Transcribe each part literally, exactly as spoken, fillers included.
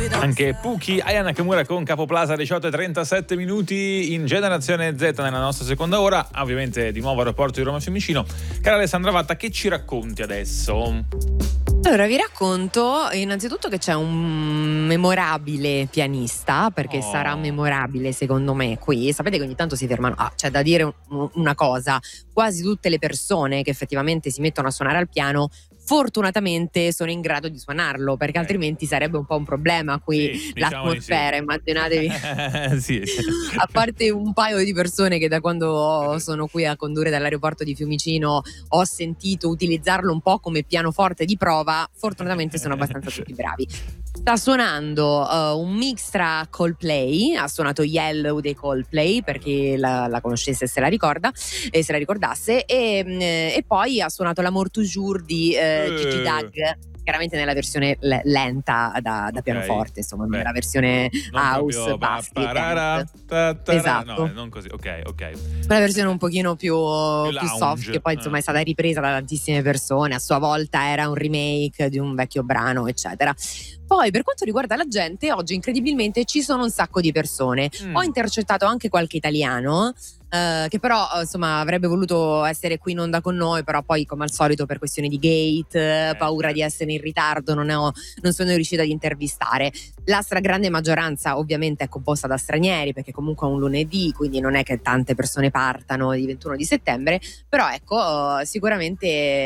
Anche Puki, Aya Nakamura con Capo Plaza, diciotto e trentasette minuti in Generazione Z nella nostra seconda ora, ovviamente di nuovo aeroporto di Roma Fiumicino. Cara Alessandra Vatta, che ci racconti adesso? Allora vi racconto innanzitutto che c'è un memorabile pianista, perché Oh. sarà memorabile secondo me qui. Sapete che ogni tanto si fermano, ah, c'è da dire un- una cosa, quasi tutte le persone che effettivamente si mettono a suonare al piano fortunatamente sono in grado di suonarlo, perché Eh. altrimenti sarebbe un po' un problema qui, Sì, diciamo l'atmosfera, di immaginatevi. sì. sì. A parte un paio di persone che da quando sono qui a condurre dall'aeroporto di Fiumicino ho sentito utilizzarlo un po' come pianoforte di prova, fortunatamente sono abbastanza tutti bravi. Sta suonando uh, un mix tra Coldplay, ha suonato Yellow dei Coldplay per chi la, la conoscesse e se la ricorda e se la ricordasse, e, mh, e poi ha suonato l'Amour Toujours di uh, Gigi Eh. Dag, chiaramente nella versione l- lenta da, da Ok. pianoforte, insomma, Beh, nella versione non house, proprio pa- bassi e parara, dance. ta- ta- Esatto. No, non così. Ok, ok. Una versione un pochino più, più lounge, soft, che poi insomma eh. è stata ripresa da tantissime persone, a sua volta era un remake di un vecchio brano, eccetera. Poi per quanto riguarda la gente, oggi incredibilmente ci sono un sacco di persone. Mm. Ho intercettato anche qualche italiano eh, che però eh, insomma avrebbe voluto essere qui in onda con noi, però poi come al solito per questioni di gate, eh, Eh, paura certo. di essere in ritardo, non, ho, non sono riuscita ad intervistare. La stragrande maggioranza ovviamente è composta da stranieri, perché comunque è un lunedì, quindi non è che tante persone partano il ventuno di settembre, però ecco eh, sicuramente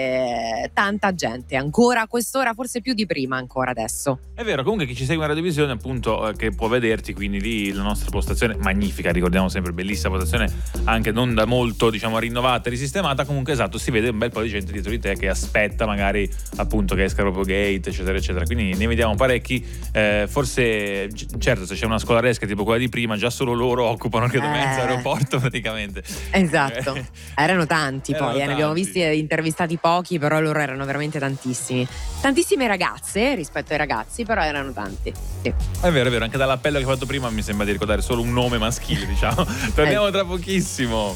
eh, tanta gente ancora a quest'ora, forse più di prima ancora adesso. È vero, comunque chi ci segue in radiovisione appunto eh, che può vederti, quindi lì la nostra postazione magnifica, ricordiamo sempre, bellissima postazione, anche non da molto diciamo rinnovata e risistemata, comunque esatto, si vede un bel po' di gente dietro di te che aspetta magari appunto che esca proprio Gate eccetera eccetera, quindi ne vediamo parecchi, eh, forse c- certo se c'è una scolaresca tipo quella di prima già solo loro occupano credo Eh. mezzo aeroporto praticamente. Esatto, Eh, erano tanti Erano poi, eh, ne abbiamo tanti. visti e intervistati pochi, però loro erano veramente tantissimi. Tantissime ragazze rispetto ai ragazzi, però erano tanti. Sì. È vero, è vero, anche dall'appello che hai fatto prima mi sembra di ricordare solo un nome maschile, diciamo. Torniamo tra pochissimo.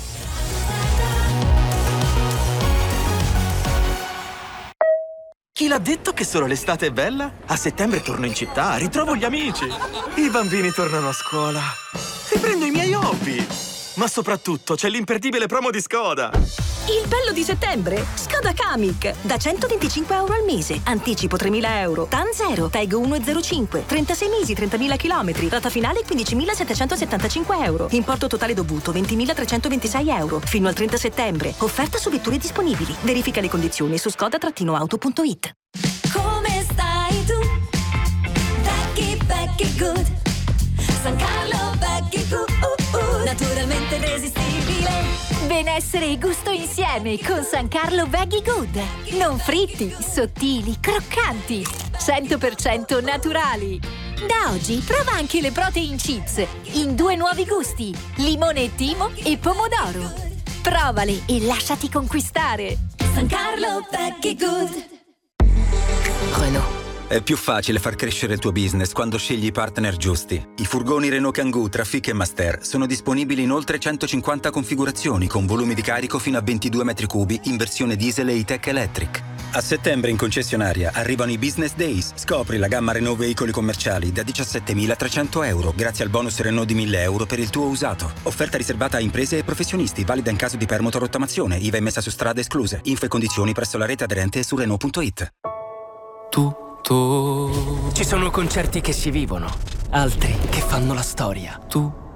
Chi l'ha detto che solo l'estate è bella? A settembre torno in città, ritrovo gli amici. I bambini tornano a scuola. Riprendo i miei hobby. Ma soprattutto c'è l'imperdibile promo di Skoda. Il bello di settembre? Skoda Kamiq. Da centoventicinque euro al mese. Anticipo tremila euro. T A N zero. Tag uno virgola zero cinque. trentasei mesi, trentamila chilometri. Rata finale quindicimilasettecentosettantacinque euro. Importo totale dovuto ventimilatrecentoventisei euro. Fino al trenta settembre. Offerta su vetture disponibili. Verifica le condizioni su skoda auto punto it. Come stai tu? Vecchi, vecchi good. San Carlo, vecchi good. Uh, uh, naturalmente irresistibile. Benessere e gusto insieme con San Carlo Veggie Good. Non fritti, sottili, croccanti, cento per cento naturali. Da oggi prova anche le protein chips in due nuovi gusti, limone e timo e pomodoro. Provale e lasciati conquistare. San Carlo, vecchi good. Renault. È più facile far crescere il tuo business quando scegli i partner giusti. I furgoni Renault Kangoo, Trafic e Master sono disponibili in oltre centocinquanta configurazioni con volumi di carico fino a ventidue metri cubi in versione diesel e E-Tech Electric. A settembre in concessionaria arrivano i Business Days. Scopri la gamma Renault veicoli commerciali da diciassettemilatrecento euro grazie al bonus Renault di mille euro per il tuo usato. Offerta riservata a imprese e professionisti, valida in caso di permuta o rottamazione, I V A emessa su strade escluse. Info e condizioni presso la rete aderente e su Renault punto it. Tu Tu. Ci sono concerti che si vivono, altri che fanno la storia. Tu